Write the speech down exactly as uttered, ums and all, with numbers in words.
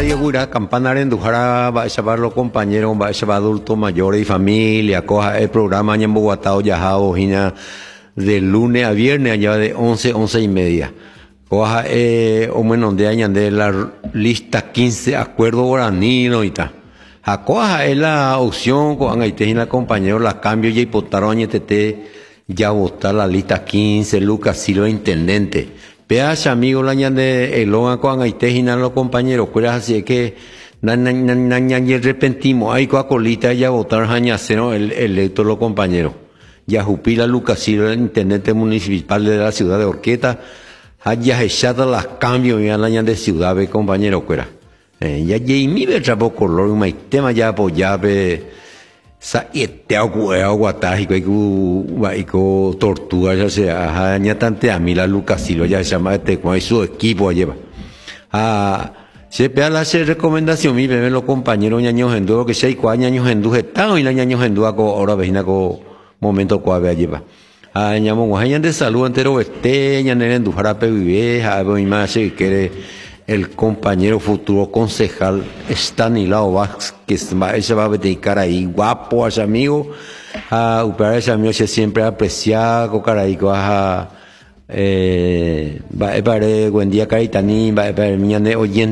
Radio Gura, campana rendujara, va a llevar los compañeros, va a llevar adultos mayores y familia, coja el programa en Bogotá, Yajao, Gina, de lunes a viernes, allá de once, once y media. Coja, eh, o menos de año de la lista quince, acuerdo guaranino y tal. Acoja es la opción, con la compañeros, la cambio y hipotaron y tete, ya votar la lista quince, Lucas Silva, intendente. Peaje amigo la de Elonga con Aitejina los compañeros, cueras así que na na na na na y repentimos, hay coacolita ya votar jañacero el electo los compañeros. Ya Jupila Lucas Silva, el intendente municipal de la ciudad de Orqueta, haya echado las cambios ya la de ciudad, ve compañero cuera. Eh, ya ya mi ve trapo color, un tema ya apoyaba sa este agua aguataje que que que tortuga ya sea ya tante a mí la Lucas Silva ya se llama este con su equipo lleva a se pega la recomendación mi bebé los compañeros ñaños en duro que seis cuatro años en duro están y la ñaños en duro ahora vecina co momento cuave lleva a ñamo guayan de salud entero este ñaner en duro para vive a ver más si quiere el compañero futuro concejal Stanislao Vázquez, ese va a dedicar ahí, guapo a ese amigo, a operar ese amigo se siempre apreciado, caray, a, eh, va a buen día, caritani, va a ver, mi oyente.